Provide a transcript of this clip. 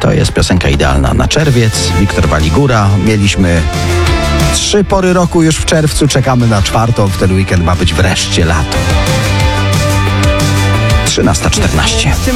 To jest piosenka idealna na czerwiec. Wiktor Waligura. Mieliśmy 3 pory roku już w czerwcu. Czekamy na 4. W ten weekend ma być wreszcie lato. 13:14.